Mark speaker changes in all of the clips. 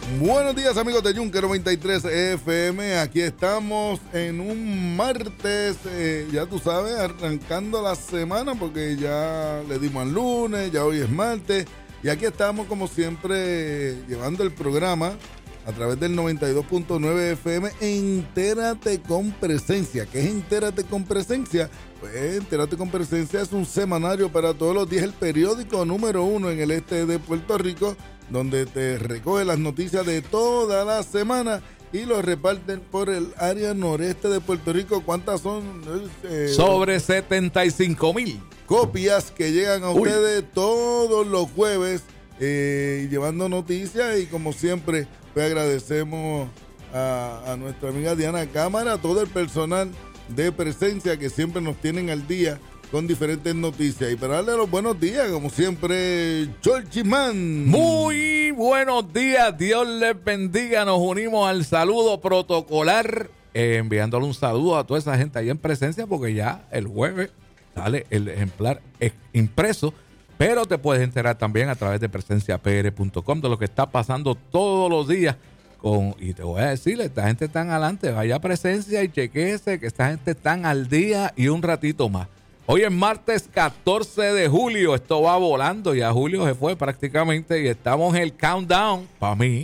Speaker 1: Buenos días, amigos de Yunque 93 FM. Aquí estamos en un martes, ya tú sabes, arrancando la semana porque ya le dimos al lunes, ya hoy es martes. Y aquí estamos, como siempre, llevando el programa a través del 92.9 FM. Entérate con Presencia. ¿Qué es Entérate con Presencia? Pues Entérate con Presencia es un semanario para todos los días, el periódico número 1 en el este de Puerto Rico, donde te recoge las noticias de toda la semana y lo reparten por el área noreste de Puerto Rico. ¿Cuántas son?
Speaker 2: Sobre 75,000
Speaker 1: copias que llegan a ustedes todos los jueves, llevando noticias. Y como siempre, pues agradecemos a nuestra amiga Diana Cámara, a todo el personal de Presencia que siempre nos tienen al día con diferentes noticias. Y para darle los buenos días, como siempre, Cholchimán.
Speaker 2: Muy buenos días, Dios les bendiga. Nos unimos al saludo protocolar, enviándole un saludo a toda esa gente ahí en Presencia, porque ya el jueves sale el ejemplar impreso, pero te puedes enterar también a través de presenciapr.com de lo que está pasando todos los días. Y te voy a decir, esta gente está adelante, vaya a Presencia y chequéese que esta gente está al día y un ratito más. Hoy es martes 14 de julio, esto va volando, ya julio se fue prácticamente y estamos en el countdown para mí.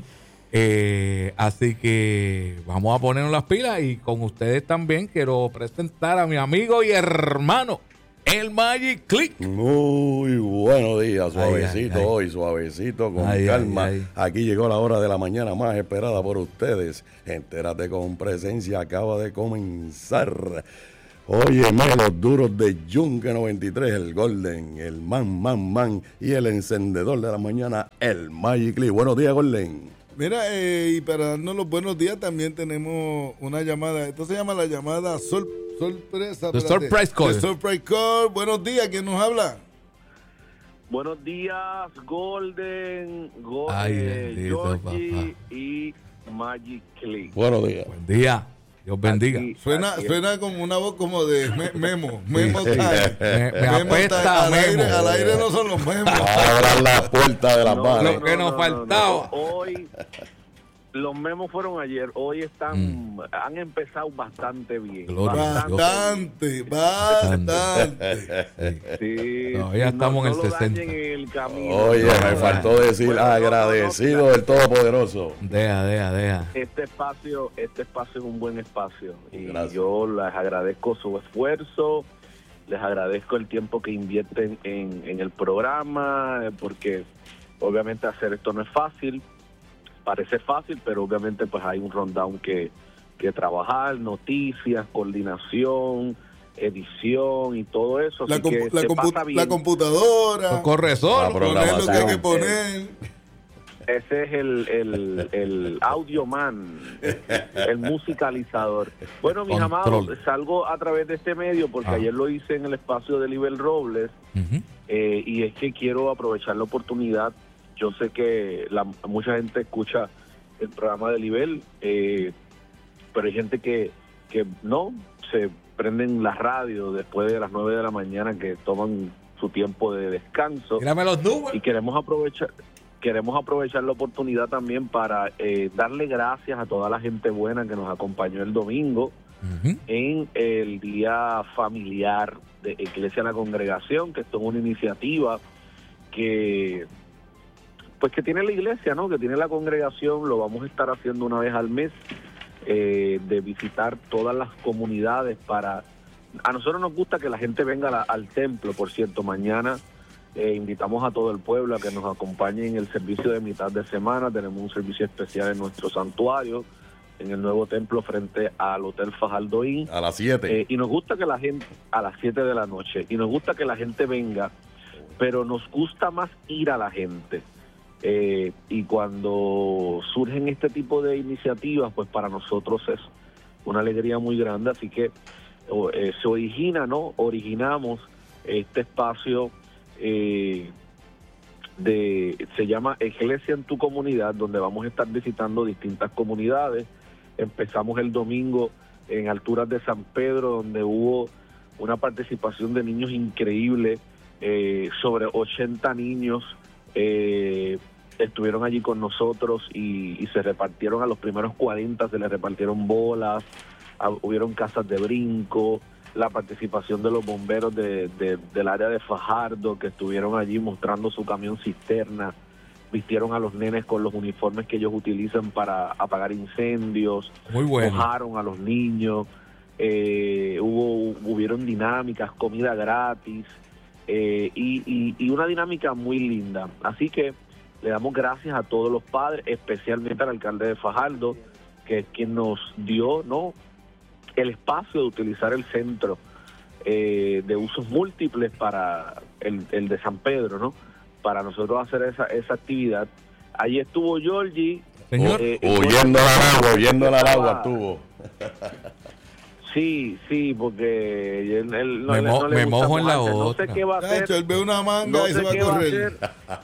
Speaker 2: Así que vamos a ponernos las pilas y con ustedes también quiero presentar a mi amigo y hermano, el Magic Click.
Speaker 3: Muy buenos días, suavecito hoy, suavecito, con calma. Aquí llegó la hora de la mañana más esperada por ustedes. Entérate con Presencia, acaba de comenzar. Óyeme, los duros de Yunque 93, el Golden, el Man y el encendedor de la mañana, el Magic Click. Buenos días, Golden.
Speaker 1: Mira, y para darnos los buenos días también tenemos una llamada. Esto se llama la llamada sorpresa.
Speaker 2: The Surprise Call.
Speaker 1: The Surprise Call. Buenos días, ¿quién nos habla?
Speaker 4: Buenos días, Golden,
Speaker 2: bendito,
Speaker 4: Georgie y Magic Click.
Speaker 3: Buenos días.
Speaker 2: Buen día. Dios bendiga.
Speaker 1: Suena como una voz como de Memo. Memo time.
Speaker 2: Me apesta Memo.
Speaker 1: Al aire no son los memos.
Speaker 3: Abran las puertas de las manos.
Speaker 2: Lo que nos faltaba.
Speaker 4: Hoy, los memos fueron ayer. Hoy han empezado bastante bien.
Speaker 1: Bastante.
Speaker 4: Sí.
Speaker 2: No, ya estamos en el 60.
Speaker 4: El camino.
Speaker 3: Oye, me faltó decir agradecido del Todopoderoso.
Speaker 2: Deja.
Speaker 4: Este espacio es un buen espacio. Y
Speaker 3: gracias.
Speaker 4: yo les agradezco su esfuerzo. Les agradezco el tiempo que invierten en el programa, porque obviamente hacer esto no es fácil. Parece fácil, pero obviamente pues hay un rundown que trabajar, noticias, coordinación, edición y todo eso.
Speaker 1: La computadora.
Speaker 2: No corre solo.
Speaker 1: Poner lo que hay que poner.
Speaker 4: Ese es el audio man, el musicalizador. Bueno, mis amados, salgo a través de este medio porque ayer lo hice en el espacio de Libel Robles. Y es que quiero aprovechar la oportunidad. Yo sé que mucha gente escucha el programa de Libel, pero hay gente que no se prenden la radio después de las 9 de la mañana, que toman su tiempo de descanso.
Speaker 2: Mírame los números.
Speaker 4: Y queremos aprovechar la oportunidad también para darle gracias a toda la gente buena que nos acompañó el domingo en el Día Familiar de Iglesia de la Congregación, que esto es una iniciativa que tiene la iglesia, ¿no? Que tiene la congregación. Lo vamos a estar haciendo una vez al mes, de visitar todas las comunidades. A nosotros nos gusta que la gente venga al templo. Por cierto, mañana invitamos a todo el pueblo a que nos acompañe en el servicio de mitad de semana. Tenemos un servicio especial en nuestro santuario, en el nuevo templo frente al Hotel Fajardo Inn.
Speaker 3: A las 7.
Speaker 4: Y nos gusta que la gente, a las 7 de la noche, y nos gusta que la gente venga, pero nos gusta más ir a la gente. Y cuando surgen este tipo de iniciativas, pues para nosotros es una alegría muy grande. Así que originamos este espacio, se llama Iglesia en tu Comunidad, donde vamos a estar visitando distintas comunidades. Empezamos el domingo en alturas de San Pedro, donde hubo una participación de niños increíble, sobre 80 niños estuvieron allí con nosotros y se repartieron a los primeros 40, se les repartieron bolas, hubieron casas de brinco, la participación de los bomberos del área de Fajardo, que estuvieron allí mostrando su camión cisterna, vistieron a los nenes con los uniformes que ellos utilizan para apagar incendios,
Speaker 2: muy bueno,
Speaker 4: mojaron a los niños, hubieron dinámicas, comida gratis, y una dinámica muy linda. Así que le damos gracias a todos los padres, especialmente al alcalde de Fajardo, que es quien nos dio, ¿no?, el espacio de utilizar el centro de usos múltiples para el de San Pedro, ¿no?, para nosotros hacer esa actividad. Allí estuvo Georgie.
Speaker 2: Señor,
Speaker 3: huyendo al agua estuvo.
Speaker 4: Sí, porque él
Speaker 2: me mojo en la otra.
Speaker 4: No sé qué va a hacer.
Speaker 1: Él ve una manga y se va a correr.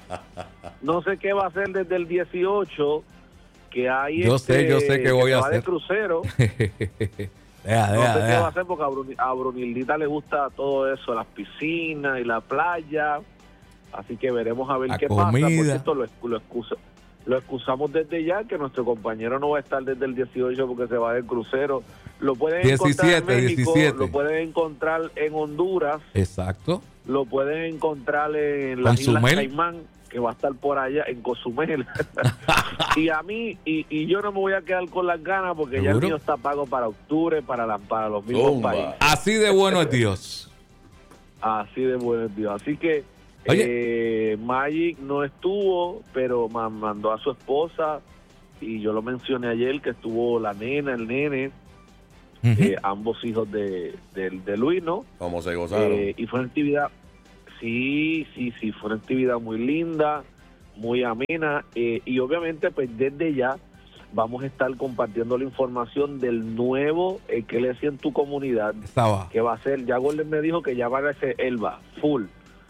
Speaker 4: No sé qué va a hacer desde el 18, que hay
Speaker 2: yo sé qué voy a hacer.
Speaker 4: De crucero. No sé qué va a hacer porque a Brunildita le gusta todo eso, las piscinas y la playa. Así que veremos a ver qué pasa. Porque esto lo excusamos desde ya, que nuestro compañero no va a estar desde el 18 porque se va del crucero. Lo pueden encontrar en México,
Speaker 2: 17.
Speaker 4: Lo pueden encontrar en Honduras.
Speaker 2: Exacto.
Speaker 4: Lo pueden encontrar en las Islas Caimán, que va a estar por allá en Cozumel. Y a mí, y yo no me voy a quedar con las ganas porque ¿seguro? Ya el mío está pago para octubre, para los mismos países.
Speaker 2: Así de bueno es Dios.
Speaker 4: Así de bueno es Dios. Así que Magic no estuvo, pero mandó a su esposa, y yo lo mencioné ayer, que estuvo la nena, el nene, ambos hijos de Luis, ¿no?
Speaker 3: ¿Cómo se gozaron?
Speaker 4: Y fue una actividad, sí, fue una actividad muy linda, muy amena, y obviamente pues desde ya vamos a estar compartiendo la información del nuevo Iglesia en tu comunidad, que va a ser, ya Golden me dijo que ya va a ser Elba, full.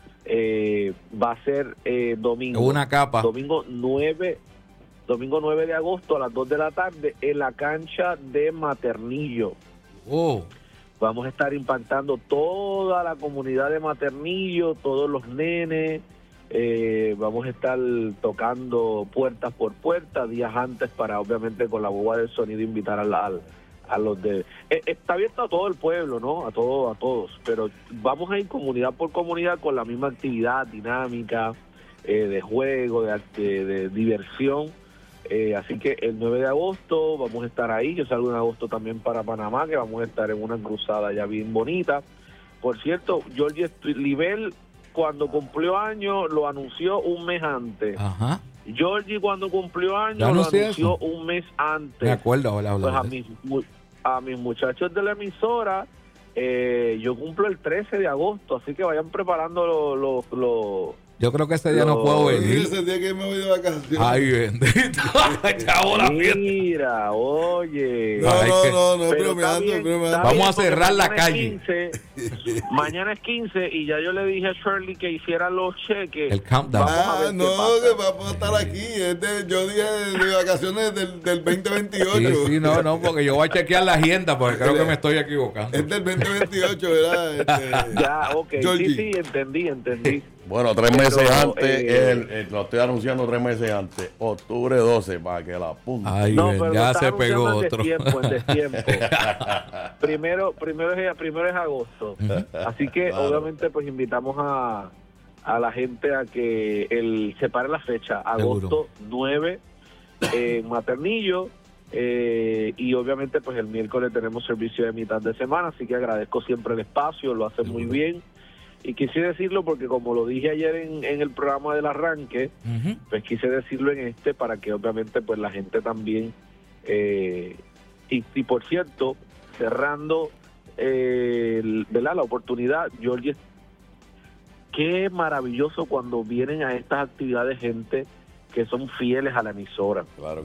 Speaker 4: Va a ser domingo.
Speaker 2: Una capa.
Speaker 4: Domingo 9 de agosto a las 2 de la tarde en la cancha de Maternillo. Vamos a estar impactando toda la comunidad de Maternillo, todos los nenes. Vamos a estar tocando puertas por puerta días antes para, obviamente, con la boba del sonido invitar a los de... Está abierto a todo el pueblo, ¿no? A todos, pero vamos a ir comunidad por comunidad con la misma actividad, dinámica, de juego, de diversión. Así que el 9 de agosto vamos a estar ahí. Yo salgo en agosto también para Panamá, que vamos a estar en una cruzada ya bien bonita. Por cierto, Georgie Libel, cuando cumplió años, lo anunció un mes antes.
Speaker 2: Ajá.
Speaker 4: Georgie, cuando cumplió años, lo anunció un mes antes.
Speaker 2: Me acuerdo,
Speaker 4: pues a mis muchachos de la emisora, yo cumplo el 13 de agosto, así que vayan preparando los
Speaker 2: yo creo que ese día no puedo venir.
Speaker 1: Ese día que me voy de vacaciones.
Speaker 2: Ay, bendito. Chavo, la fiesta.
Speaker 4: Mira, oye.
Speaker 1: No, bromeando.
Speaker 2: Vamos a cerrar la calle.
Speaker 4: Mañana es 15 y ya yo le dije a Shirley que hiciera los cheques.
Speaker 2: El countdown.
Speaker 1: Que vamos a estar aquí. Yo dije de vacaciones del 2028.
Speaker 2: Sí, no, porque yo voy a chequear la agenda porque creo que me estoy equivocando.
Speaker 1: Es del 2028, ¿verdad?
Speaker 4: Ya, ok. Sí, entendí.
Speaker 3: Bueno, 3 meses antes, lo estoy anunciando 3 meses antes, octubre 12, para que la apunte.
Speaker 2: Ay, pero ya se pegó otro.
Speaker 4: En destiempo. Primero es agosto. Así que, obviamente, pues invitamos a la gente a que separe la fecha, agosto 9, en Maternillo. Y obviamente, pues el miércoles tenemos servicio de mitad de semana, así que agradezco siempre el espacio, lo hacen muy bien. Y quise decirlo porque, como lo dije ayer en el programa del arranque, pues quise decirlo en para que obviamente pues la gente también, y por cierto, cerrando ¿verdad?, la oportunidad, Georgie, qué maravilloso cuando vienen a estas actividades gente que son fieles a la emisora.
Speaker 3: Claro.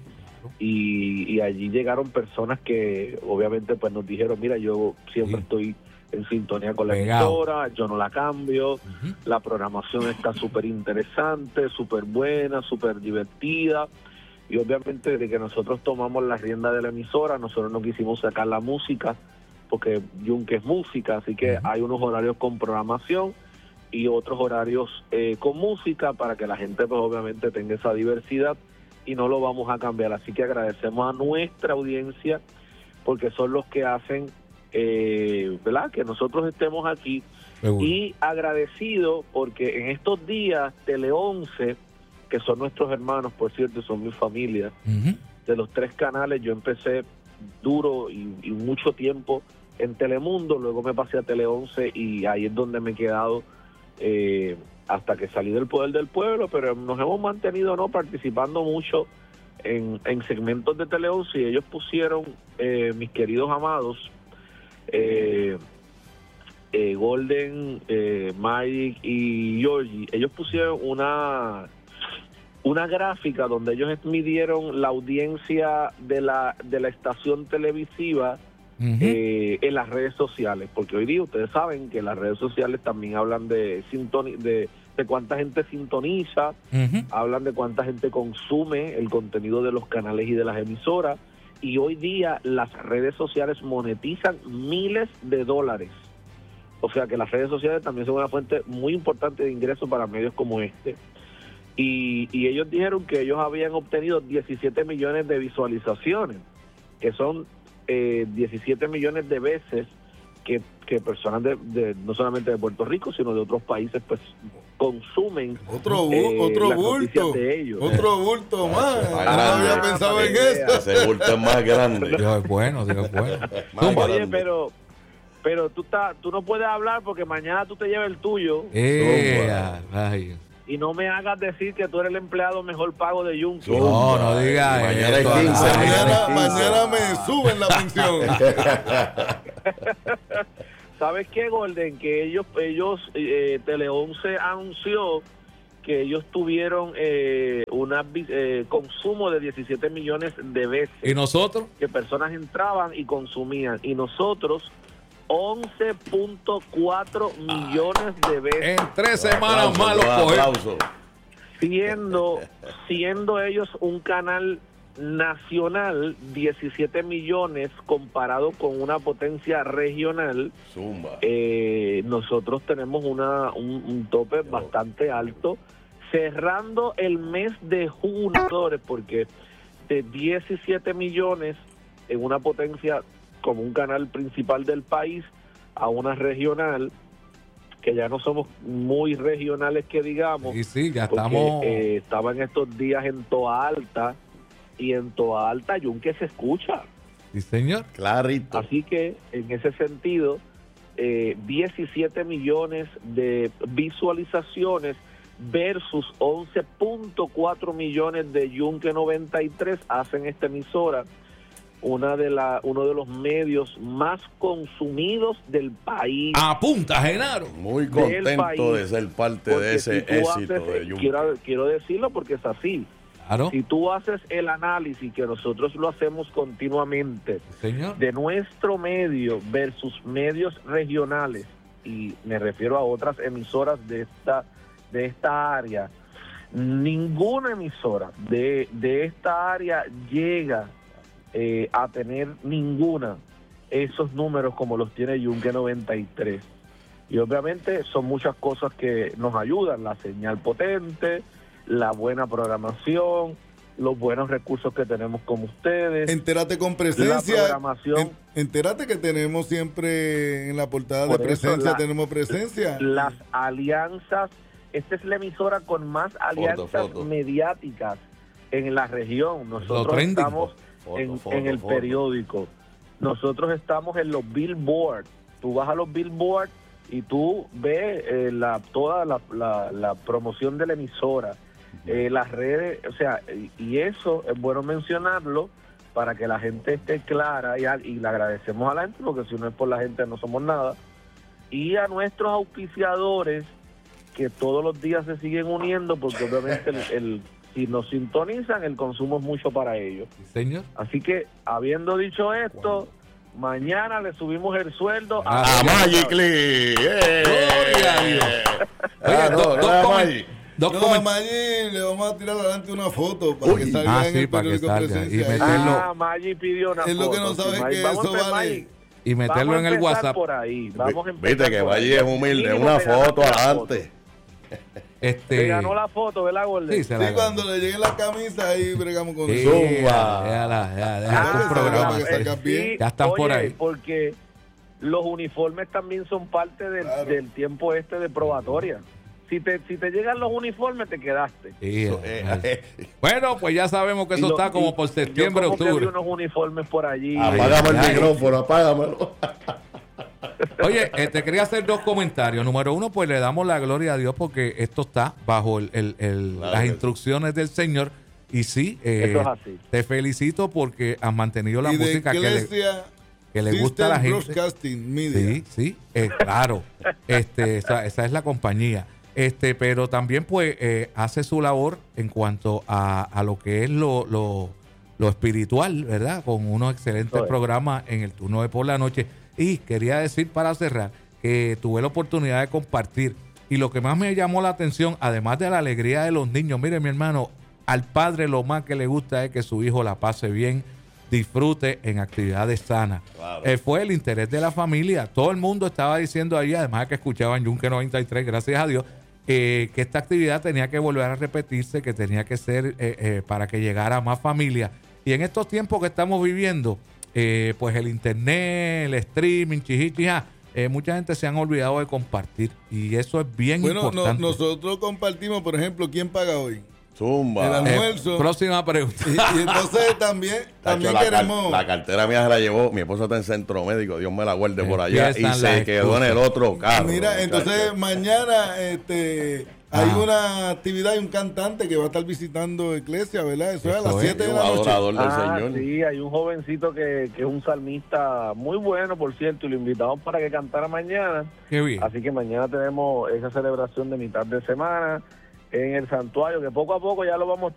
Speaker 4: Y allí llegaron personas que obviamente pues nos dijeron, mira, yo siempre estoy en sintonía con la emisora, yo no la cambio, la programación está súper interesante, súper buena, súper divertida, y obviamente desde que nosotros tomamos la rienda de la emisora, nosotros no quisimos sacar la música, porque Yunque es música, así que hay unos horarios con programación, y otros horarios con música para que la gente pues obviamente tenga esa diversidad y no lo vamos a cambiar. Así que agradecemos a nuestra audiencia porque son los que hacen ¿verdad? Que nosotros estemos aquí.
Speaker 2: Seguro.
Speaker 4: Y agradecido porque en estos días Tele 11, que son nuestros hermanos, por cierto, son mi familia, de los 3 canales, yo empecé duro y mucho tiempo en Telemundo, luego me pasé a Tele 11 y ahí es donde me he quedado hasta que salí del Poder del Pueblo, pero nos hemos mantenido participando mucho en segmentos de Tele 11 y ellos pusieron, mis queridos amados, Golden, Mike y Georgie, ellos pusieron una gráfica donde ellos midieron la audiencia de la estación televisiva en las redes sociales, porque hoy día ustedes saben que las redes sociales también hablan de cuánta gente sintoniza, hablan de cuánta gente consume el contenido de los canales y de las emisoras, y hoy día las redes sociales monetizan miles de dólares. O sea que las redes sociales también son una fuente muy importante de ingresos para medios como este. Y ellos dijeron que ellos habían obtenido 17 millones de visualizaciones, que son 17 millones de veces que personas no solamente de Puerto Rico, sino de otros países, pues consumen
Speaker 1: otro
Speaker 4: las
Speaker 1: bulto
Speaker 4: noticias de ellos.
Speaker 1: Otro bulto más. No había pensado en eso.
Speaker 3: Ese bulto es más grande.
Speaker 2: Dios es bueno.
Speaker 4: Oye, pero tú no puedes hablar porque mañana tú te llevas el tuyo. Y no me hagas decir que tú eres el empleado mejor pago de Yunque.
Speaker 2: No digas
Speaker 3: mañana
Speaker 2: eso.
Speaker 3: es 15.
Speaker 1: Mañana me suben la pensión.
Speaker 4: ¿Sabes qué, Golden? Que ellos Tele 11 anunció que ellos tuvieron consumo de 17 millones de veces.
Speaker 2: ¿Y nosotros?
Speaker 4: Que personas entraban y consumían. Y nosotros 11.4 millones de veces.
Speaker 2: En 3 semanas más los cogemos.
Speaker 4: Siendo ellos un canal nacional, 17 millones comparado con una potencia regional. Nosotros tenemos un tope bastante alto, cerrando el mes de junio, porque de 17 millones en una potencia como un canal principal del país a una regional, que ya no somos muy regionales que digamos.
Speaker 2: Sí, ya
Speaker 4: porque,
Speaker 2: estamos.
Speaker 4: Estaba en estos días en Toa Alta, y en Toa Alta Yunque se escucha.
Speaker 2: Sí, señor.
Speaker 3: Clarito.
Speaker 4: Así que en ese sentido, 17 millones de visualizaciones versus 11.4 millones de Yunque 93 hacen esta emisora uno de los medios más consumidos del país.
Speaker 2: Apunta, Genaro.
Speaker 3: Muy contento de ser parte de ese éxito de Yunque.
Speaker 4: Quiero decirlo porque es así.
Speaker 2: Claro.
Speaker 4: Si tú haces el análisis, que nosotros lo hacemos continuamente,
Speaker 2: señor,
Speaker 4: de nuestro medio versus medios regionales, y me refiero a otras emisoras de esta área, ninguna emisora de esta área llega a tener esos números como los tiene Yunque 93. Y obviamente son muchas cosas que nos ayudan: la señal potente, la buena programación, los buenos recursos que tenemos con ustedes.
Speaker 1: Entérate con Presencia.
Speaker 4: La programación.
Speaker 1: Entérate que tenemos siempre en la portada de Presencia, tenemos Presencia. Las
Speaker 4: alianzas. Esta es la emisora con más alianzas mediáticas en la región. Nosotros estamos en el periódico. Nosotros estamos en los billboards. Tú vas a los billboards y tú ves toda la promoción de la emisora, las redes, o sea, y eso es bueno mencionarlo para que la gente esté clara, y le agradecemos a la gente, porque si no es por la gente no somos nada, y a nuestros auspiciadores que todos los días se siguen uniendo, porque obviamente si nos sintonizan, el consumo es mucho para ellos.
Speaker 2: Sí, señor.
Speaker 4: Así que, habiendo dicho esto, mañana le subimos el sueldo
Speaker 3: a Magic Lee.
Speaker 2: ¡Gloria a Dios!
Speaker 1: A Magic le vamos a tirar adelante una foto para que salga en el periódico Presencia.
Speaker 4: Magic pidió una foto.
Speaker 1: Es lo que no sabe, que eso vale.
Speaker 2: y meterlo en el WhatsApp.
Speaker 4: Por ahí. Vamos a
Speaker 3: viste que Valle es humilde, una foto adelante.
Speaker 4: Se ganó la foto, ¿verdad, Gordo?
Speaker 1: Sí, cuando le llegue la camisa ahí bregamos con
Speaker 2: eso.
Speaker 1: Zumba.
Speaker 2: Ya están por ahí.
Speaker 4: Porque los uniformes también son parte del tiempo de probatoria. Si te llegan los uniformes, te quedaste.
Speaker 2: Bueno, pues ya sabemos que eso está como por septiembre, octubre.
Speaker 4: Yo vi unos uniformes por allí.
Speaker 3: Apágame el micrófono, apágamelo.
Speaker 2: Oye, te quería hacer 2 comentarios. Número 1, pues le damos la gloria a Dios porque esto está bajo las instrucciones del Señor. Y sí,
Speaker 4: eso es así. Te
Speaker 2: felicito porque has mantenido la música que le gusta a la gente.
Speaker 1: Broadcasting Media.
Speaker 2: Sí, claro. Esa es la compañía. Pero también pues hace su labor en cuanto a lo que es lo espiritual, ¿verdad? Con unos excelentes programas en el turno de por la noche. Y quería decir para cerrar que tuve la oportunidad de compartir y lo que más me llamó la atención, además de la alegría de los niños, mire mi hermano, al padre lo más que le gusta es que su hijo la pase bien, disfrute en actividades sanas. Claro. Fue el interés de la familia. Todo el mundo estaba diciendo ahí, además de que escuchaban Yunque 93, gracias a Dios, que esta actividad tenía que volver a repetirse, que tenía que ser para que llegara a más familias. Y en estos tiempos que estamos viviendo, pues el internet, el streaming, mucha gente se han olvidado de compartir y eso es bien importante.
Speaker 1: Nosotros compartimos, por ejemplo, ¿quién paga hoy?
Speaker 3: Zumba.
Speaker 1: El almuerzo.
Speaker 2: Próxima pregunta.
Speaker 1: Y entonces también queremos.
Speaker 3: La cartera mía se la llevó. Mi esposa está en centro médico. Dios me la guarde por allá. Y se quedó en el otro carro.
Speaker 1: Mira, entonces mañana hay una actividad y un cantante que va a estar visitando Iglesia, ¿verdad? Eso es a las 7 de la noche.
Speaker 3: Adorador del Señor.
Speaker 4: Sí, hay un jovencito que es un salmista muy bueno, por cierto, y lo invitamos para que cantara mañana.
Speaker 2: Qué bien.
Speaker 4: Así que mañana tenemos esa celebración de mitad de semana en el santuario, que poco a poco ya lo vamos